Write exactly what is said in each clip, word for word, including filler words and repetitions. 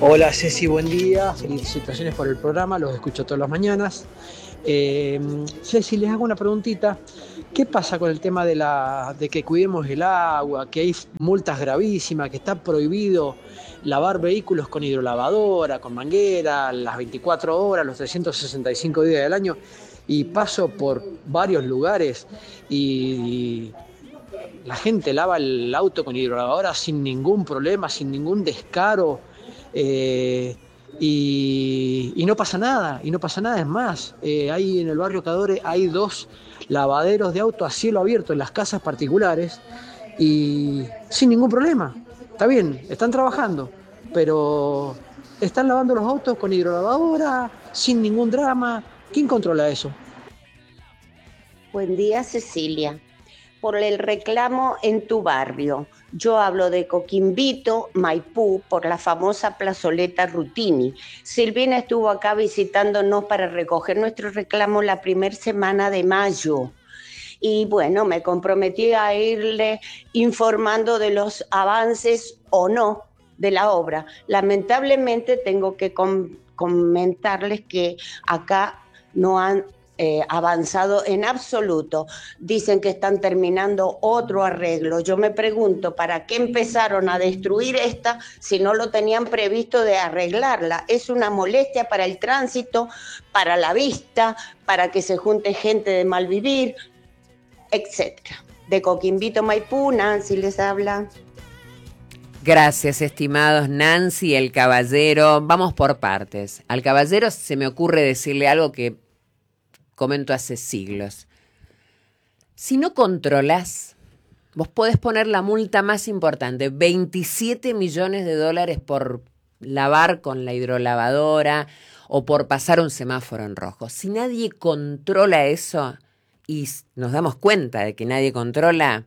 Hola Ceci, buen día, felicitaciones por el programa, los escucho todas las mañanas. Eh, Ceci, les hago una preguntita. ¿Qué pasa con el tema de, la, de que cuidemos el agua, que hay multas gravísimas, que está prohibido lavar vehículos con hidrolavadora, con manguera, las veinticuatro horas, los trescientos sesenta y cinco días del año? Y paso por varios lugares y la gente lava el auto con hidrolavadora sin ningún problema, sin ningún descaro. Eh, y, y no pasa nada, y no pasa nada, es más, eh, ahí en el barrio Cadore hay dos lavaderos de auto a cielo abierto en las casas particulares y sin ningún problema. Está bien, están trabajando, pero están lavando los autos con hidrolavadora, sin ningún drama. ¿Quién controla eso? Buen día, Cecilia. Por el reclamo en tu barrio. Yo hablo de Coquimbito, Maipú, por la famosa plazoleta Rutini. Silvina estuvo acá visitándonos para recoger nuestro reclamo la primera semana de mayo. Y bueno, me comprometí a irle informando de los avances o no de la obra. Lamentablemente tengo que com- comentarles que acá no han Eh, avanzado en absoluto. Dicen que están terminando otro arreglo. Yo me pregunto, ¿para qué empezaron a destruir esta si no lo tenían previsto de arreglarla? Es una molestia para el tránsito, para la vista, para que se junte gente de mal vivir, etcétera. De Coquimbito, Maipú, Nancy les habla. Gracias, estimados. Nancy, el caballero. Vamos por partes. Al caballero se me ocurre decirle algo que comento hace siglos. Si no controlas, vos podés poner la multa más importante, veintisiete millones de dólares por lavar con la hidrolavadora o por pasar un semáforo en rojo. Si nadie controla eso y nos damos cuenta de que nadie controla,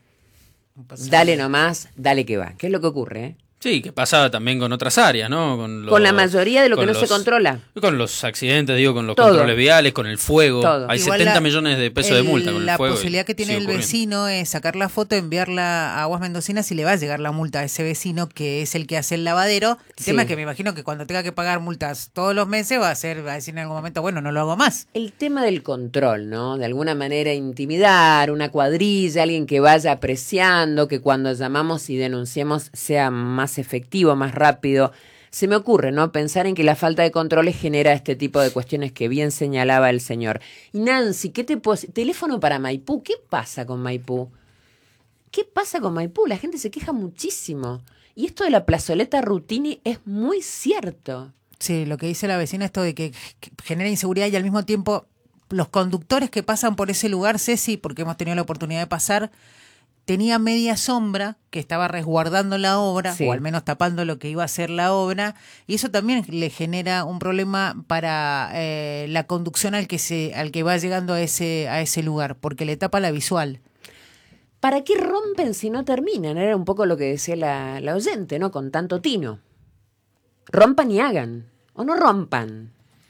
mm. dale nomás, dale que va. ¿Qué es lo que ocurre, eh? Sí, que pasa también con otras áreas, ¿no? Con, los, con la mayoría de lo que no los, se controla. Con los accidentes, digo, con los Todo. controles viales, con el fuego. Todo. Hay Igual setenta la, millones de pesos el, de multa con el la fuego. La posibilidad que tiene el vecino es sacar la foto, enviarla a Aguas Mendocinas y le va a llegar la multa a ese vecino que es el que hace el lavadero. El sí. tema es que me imagino que cuando tenga que pagar multas todos los meses va a ser, va a decir en algún momento, bueno, no lo hago más. El tema del control, ¿no? De alguna manera intimidar, una cuadrilla, alguien que vaya apreciando, que cuando llamamos y denunciemos sea más efectivo, más rápido. Se me ocurre, ¿no? Pensar en que la falta de controles genera este tipo de cuestiones que bien señalaba el señor. Y Nancy, ¿qué te puedo decir? Teléfono para Maipú. ¿Qué pasa con Maipú? ¿Qué pasa con Maipú? La gente se queja muchísimo. Y esto de la plazoleta Rutini es muy cierto. Sí, lo que dice la vecina, esto de que genera inseguridad y al mismo tiempo los conductores que pasan por ese lugar, Ceci, porque hemos tenido la oportunidad de pasar, tenía media sombra que estaba resguardando la obra, sí. o al menos tapando lo que iba a ser la obra, y eso también le genera un problema para eh, la conducción al que se, al que va llegando a ese, a ese lugar, porque le tapa la visual. ¿Para qué rompen si no terminan? Era un poco lo que decía la, la oyente, ¿no? Con tanto tino. Rompan y hagan, o no rompan.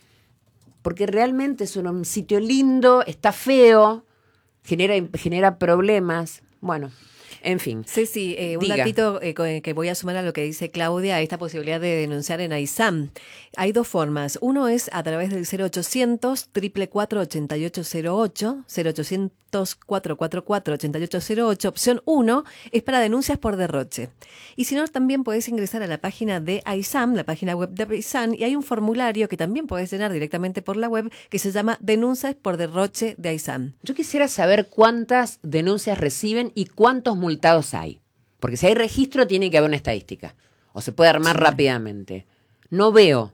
Porque realmente es un sitio lindo, está feo, genera, genera problemas. Bueno, en fin. Sí, sí, eh, un Diga. datito eh, que voy a sumar a lo que dice Claudia, a esta posibilidad de denunciar en AISAM. Hay dos formas. Uno es a través del cero ochocientos, cuatro cuatro cuatro, ochenta y ocho cero ocho, cero ochocientos, cuatro cuatro cuatro, ochenta y ocho cero ocho. Opción uno es para denuncias por derroche. Y si no, también puedes ingresar a la página de AISAM, la página web de AISAM, y hay un formulario que también puedes llenar directamente por la web que se llama Denuncias por Derroche de AISAM. Yo quisiera saber cuántas denuncias reciben y cuántos multados hay. Porque si hay registro tiene que haber una estadística. O se puede armar sí. rápidamente. No veo.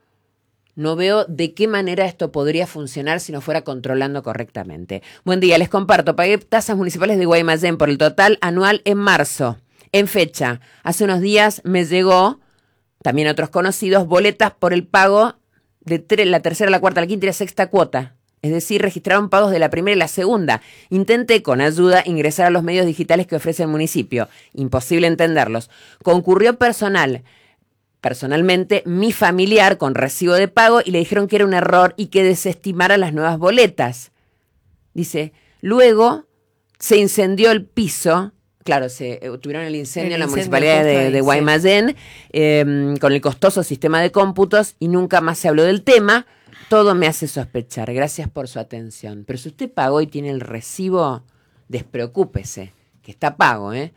No veo de qué manera esto podría funcionar si no fuera controlando correctamente. Buen día, les comparto. Pagué tasas municipales de Guaymallén por el total anual en marzo. En fecha, hace unos días me llegó, también a otros conocidos, boletas por el pago de tre- la tercera, la cuarta, la quinta y la sexta cuota. Es decir, registraron pagos de la primera y la segunda. Intenté, con ayuda, ingresar a los medios digitales que ofrece el municipio. Imposible entenderlos. Concurrió personal. Personalmente, mi familiar con recibo de pago y le dijeron que era un error y que desestimara las nuevas boletas. Dice, luego se incendió el piso Claro, se eh, tuvieron el incendio El en la incendio municipalidad justo de, ahí, de sí. Guaymallén eh, con el costoso sistema de cómputos y nunca más se habló del tema. Todo me hace sospechar. Gracias por su atención. Pero si usted pagó y tiene el recibo, despreocúpese, que está pago, ¿eh?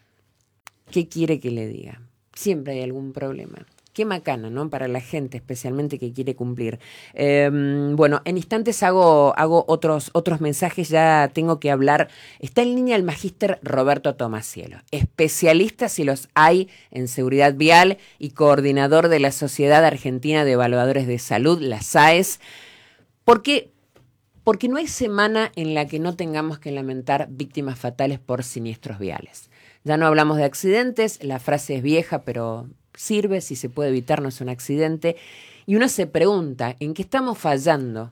¿Qué quiere que le diga? Siempre hay algún problema. Qué macana, ¿no? Para la gente, especialmente que quiere cumplir. Eh, bueno, en instantes hago, hago otros, otros mensajes, ya tengo que hablar. Está en línea el magíster Roberto Tomacielo, especialista, si los hay, en seguridad vial y coordinador de la Sociedad Argentina de Evaluadores de Salud, la S A E S. ¿Por qué? Porque no hay semana en la que no tengamos que lamentar víctimas fatales por siniestros viales. Ya no hablamos de accidentes, la frase es vieja, pero sirve, si se puede evitar, no es un accidente. Y uno se pregunta, ¿en qué estamos fallando?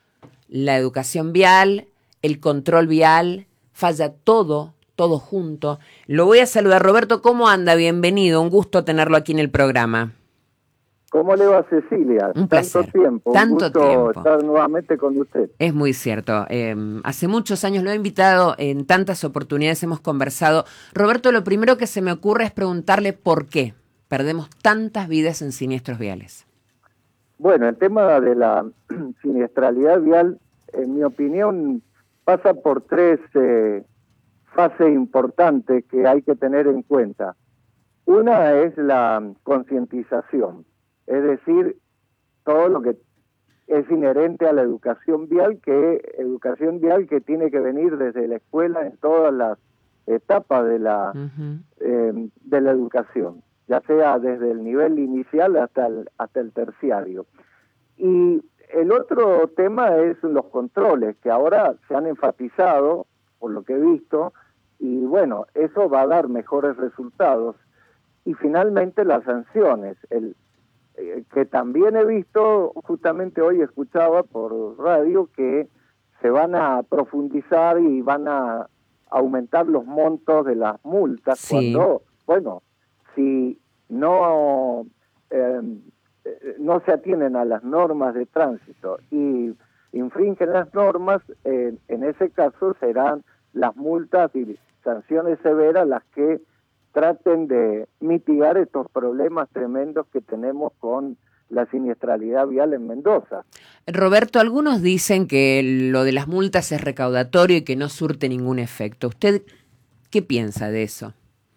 La educación vial, el control vial, falla todo, todo junto. Lo voy a saludar. Roberto, ¿cómo anda? Bienvenido, un gusto tenerlo aquí en el programa. ¿Cómo le va, Cecilia? Un Tanto placer. tiempo, Tanto un gusto tiempo. estar nuevamente con usted. Es muy cierto. Eh, hace muchos años lo he invitado, en tantas oportunidades hemos conversado. Roberto, lo primero que se me ocurre es preguntarle por qué perdemos tantas vidas en siniestros viales. Bueno, el tema de la siniestralidad vial, en mi opinión, pasa por tres eh, fases importantes que hay que tener en cuenta. Una es la concientización, es decir, todo lo que es inherente a la educación vial, que educación vial que tiene que venir desde la escuela en todas las etapas de la Uh-huh. eh, de la educación, ya sea desde el nivel inicial hasta el hasta el terciario. Y el otro tema es los controles, que ahora se han enfatizado, por lo que he visto, y bueno, eso va a dar mejores resultados. Y finalmente las sanciones, el eh, que también he visto, justamente hoy escuchaba por radio, que se van a profundizar y van a aumentar los montos de las multas, Sí. cuando, bueno, si no, eh, no se atienen a las normas de tránsito y infringen las normas, eh, en ese caso serán las multas y sanciones severas las que traten de mitigar estos problemas tremendos que tenemos con la siniestralidad vial en Mendoza. Roberto, algunos dicen que lo de las multas es recaudatorio y que no surte ningún efecto. ¿Usted qué piensa de eso?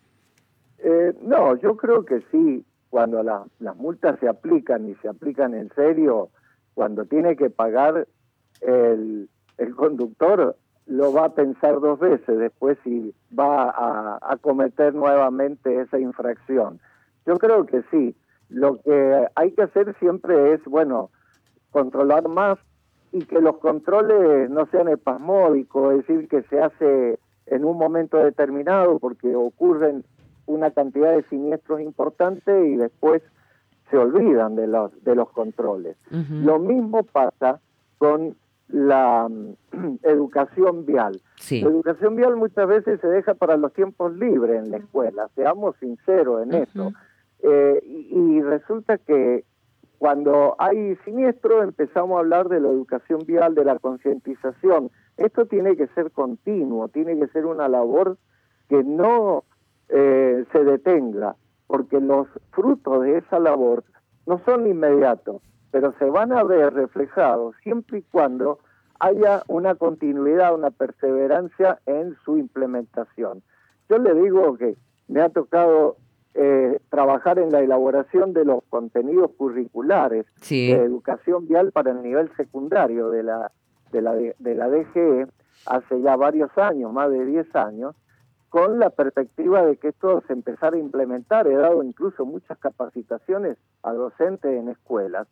Eh, no, yo creo que sí, cuando la, las multas se aplican y se aplican en serio, cuando tiene que pagar el, el conductor, lo va a pensar dos veces después si va a, a cometer nuevamente esa infracción. Yo creo que sí. Lo que hay que hacer siempre es, bueno, controlar más y que los controles no sean espasmódicos, es decir, que se hace en un momento determinado porque ocurren una cantidad de siniestros importantes y después se olvidan de los, de los controles. Uh-huh. Lo mismo pasa con la um, educación vial. Sí. La educación vial muchas veces se deja para los tiempos libres en la escuela, seamos sinceros en Uh-huh. eso. Eh, y, y resulta que cuando hay siniestro empezamos a hablar de la educación vial, de la concientización. Esto tiene que ser continuo, tiene que ser una labor que no eh, se detenga, porque los frutos de esa labor no son inmediatos, pero se van a ver reflejados siempre y cuando haya una continuidad, una perseverancia en su implementación. Yo le digo que me ha tocado eh, trabajar en la elaboración de los contenidos curriculares Sí. de educación vial para el nivel secundario de la, de la, de la D G E hace ya varios años, más de diez años, con la perspectiva de que esto se empezara a implementar. He dado incluso muchas capacitaciones a docentes en escuelas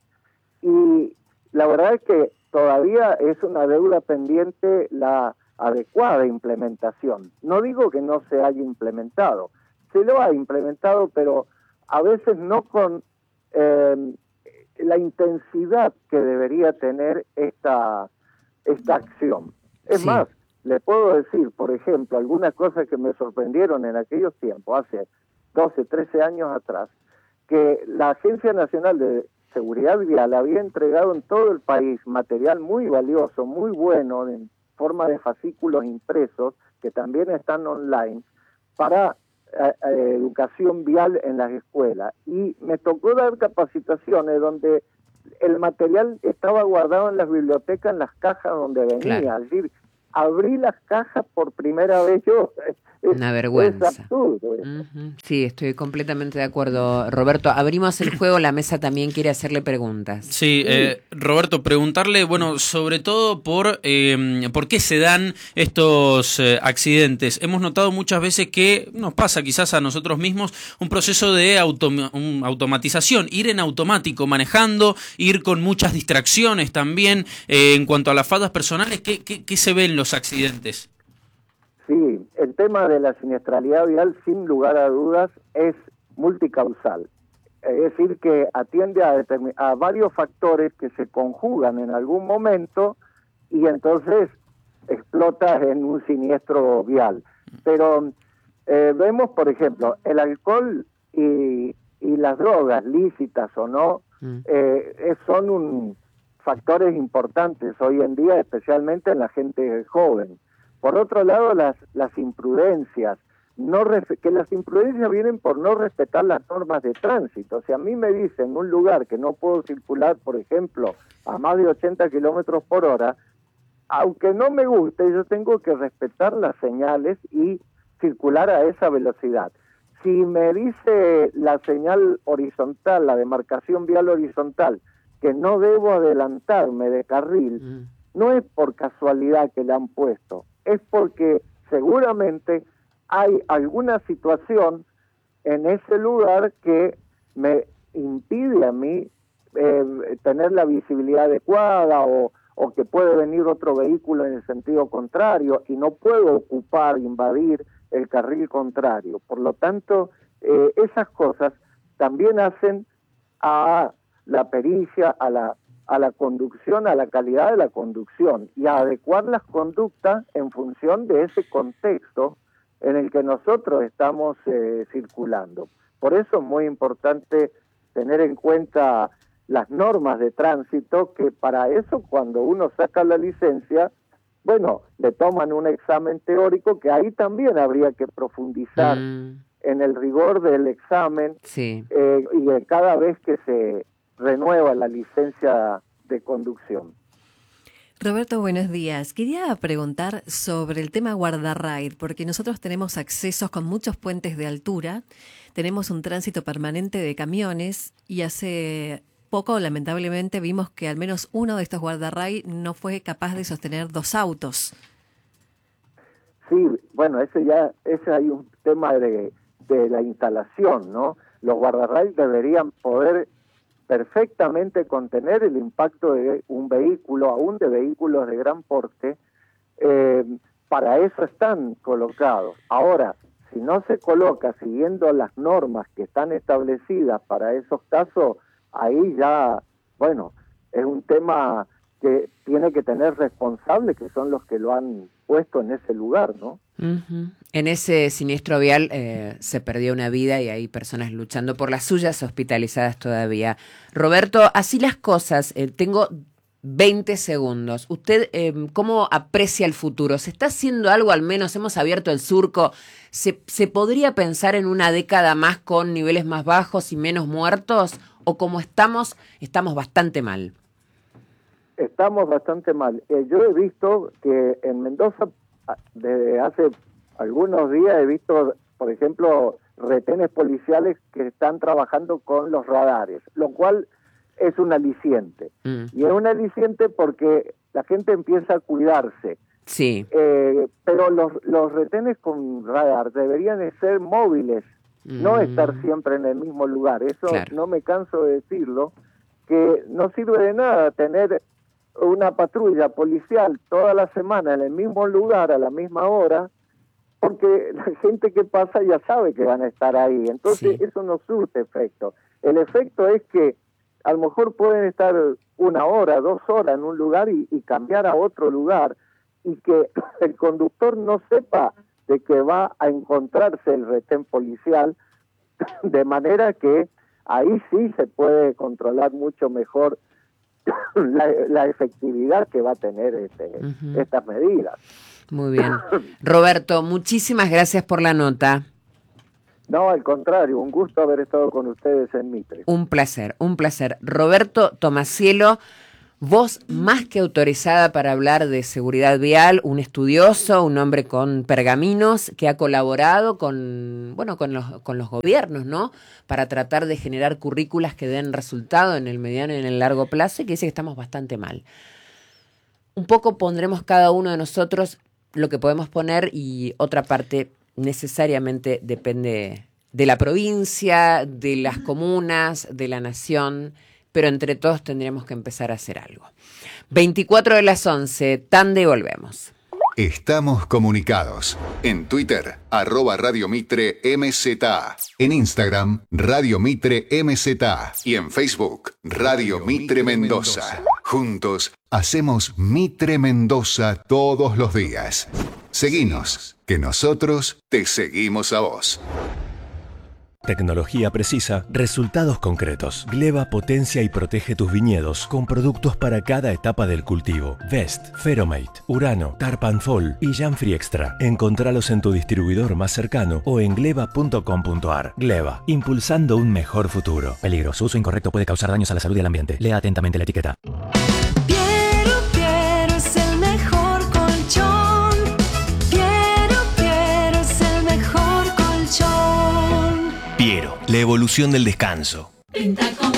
y la verdad es que todavía es una deuda pendiente la adecuada implementación. No digo que no se haya implementado, se lo ha implementado, pero a veces no con eh, la intensidad que debería tener esta, esta acción. Es Sí. más, le puedo decir, por ejemplo, algunas cosas que me sorprendieron en aquellos tiempos, hace doce, trece años atrás, que la Agencia Nacional de Seguridad Vial había entregado en todo el país material muy valioso, muy bueno, en forma de fascículos impresos, que también están online, para eh, eh, educación vial en las escuelas. Y me tocó dar capacitaciones donde el material estaba guardado en las bibliotecas, en las cajas donde venía. Claro. Es decir, abrí las cajas por primera vez yo. Es, Una vergüenza. Es absurdo. Uh-huh. Sí, estoy completamente de acuerdo. Roberto, abrimos el juego, la mesa también quiere hacerle preguntas. Sí, eh, Roberto, preguntarle, bueno, sobre todo por eh, por qué se dan estos eh, accidentes. Hemos notado muchas veces que nos pasa quizás a nosotros mismos un proceso de autom- un automatización, ir en automático manejando, ir con muchas distracciones también. Eh, en cuanto a las faltas personales, ¿qué, qué, qué se ve en los accidentes? Sí, el tema de la siniestralidad vial, sin lugar a dudas, es multicausal. Es decir, que atiende a, determin- a varios factores que se conjugan en algún momento y entonces explota en un siniestro vial. Pero eh, vemos, por ejemplo, el alcohol y, y las drogas, lícitas o no, Mm. eh, son un, factores importantes hoy en día, especialmente en la gente joven. Por otro lado, las, las imprudencias, no ref- que las imprudencias vienen por no respetar las normas de tránsito. Si a mí me dicen en un lugar que no puedo circular, por ejemplo, a más de ochenta kilómetros por hora, aunque no me guste, yo tengo que respetar las señales y circular a esa velocidad. Si me dice la señal horizontal, la demarcación vial horizontal, que no debo adelantarme de carril, Mm. no es por casualidad que la han puesto, es porque seguramente hay alguna situación en ese lugar que me impide a mí eh, tener la visibilidad adecuada o, o que puede venir otro vehículo en el sentido contrario y no puedo ocupar, invadir el carril contrario. Por lo tanto, eh, esas cosas también hacen a la pericia, a la a la conducción, a la calidad de la conducción y a adecuar las conductas en función de ese contexto en el que nosotros estamos eh, circulando. Por eso es muy importante tener en cuenta las normas de tránsito, que para eso cuando uno saca la licencia, bueno, le toman un examen teórico que ahí también habría que profundizar Mm. en el rigor del examen Sí. eh, y de cada vez que se renueva la licencia de conducción. Roberto, buenos días. Quería preguntar sobre el tema guardarraíl, porque nosotros tenemos accesos con muchos puentes de altura, tenemos un tránsito permanente de camiones y hace poco, lamentablemente, vimos que al menos uno de estos guardarraíl no fue capaz de sostener dos autos. Sí, bueno, ese ya ese hay un tema de, de la instalación, ¿no? Los guardarraíl deberían poder perfectamente contener el impacto de un vehículo, aún de vehículos de gran porte. Eh, para eso están colocados. Ahora, si no se coloca siguiendo las normas que están establecidas para esos casos, ahí ya, bueno, es un tema que tiene que tener responsables, que son los que lo han puesto en ese lugar, ¿no? Uh-huh. En ese siniestro vial eh, se perdió una vida y hay personas luchando por las suyas, hospitalizadas todavía. Roberto, así las cosas, eh, tengo veinte segundos. ¿Usted eh, cómo aprecia el futuro? ¿Se está haciendo algo? Al menos hemos abierto el surco. ¿Se, ¿Se podría pensar en una década más con niveles más bajos y menos muertos? ¿O como estamos, estamos bastante mal? Estamos bastante mal. Eh, yo he visto que en Mendoza, desde hace algunos días, he visto, por ejemplo, retenes policiales que están trabajando con los radares, lo cual es un aliciente. Mm. Y es un aliciente porque la gente empieza a cuidarse. Sí. Eh, pero los, los retenes con radar deberían de ser móviles, mm. no estar siempre en el mismo lugar. Eso claro. No me canso de decirlo, que no sirve de nada tener una patrulla policial toda la semana en el mismo lugar a la misma hora, porque la gente que pasa ya sabe que van a estar ahí. Entonces sí. Eso no surte efecto. El efecto es que a lo mejor pueden estar una hora, dos horas en un lugar y, y cambiar a otro lugar, y que el conductor no sepa de que va a encontrarse el retén policial, de manera que ahí sí se puede controlar mucho mejor la, la efectividad que va a tener este, uh-huh. estas medidas. Muy bien. Roberto, muchísimas gracias por la nota. No, al contrario, un gusto haber estado con ustedes en Mitre. Un placer, un placer. Roberto Tomacielo, voz más que autorizada para hablar de seguridad vial, un estudioso, un hombre con pergaminos que ha colaborado con, bueno, con los, con los gobiernos, ¿no? Para tratar de generar currículas que den resultado en el mediano y en el largo plazo, y que dice que estamos bastante mal. Un poco pondremos cada uno de nosotros lo que podemos poner, y otra parte necesariamente depende de la provincia, de las comunas, de la nación, pero entre todos tendríamos que empezar a hacer algo. veinticuatro de las once, tande y volvemos. Estamos comunicados. En Twitter, arroba Radio Mitre M Z A. En Instagram, Radio Mitre M Z A. Y en Facebook, Radio Mitre Mendoza. Juntos, hacemos Mitre Mendoza todos los días. Seguinos, que nosotros te seguimos a vos. Tecnología precisa, resultados concretos. Gleba potencia y protege tus viñedos con productos para cada etapa del cultivo. Vest, Feromate, Urano, Tarpanfol y Janfree Extra. Encontralos en tu distribuidor más cercano o en gleba punto com punto ar. Gleba, impulsando un mejor futuro. Peligro, su uso incorrecto puede causar daños a la salud y al ambiente. Lea atentamente la etiqueta. Piero, Piero es el mejor colchón. Piero, Piero es el mejor colchón. Piero, la evolución del descanso. Pinta con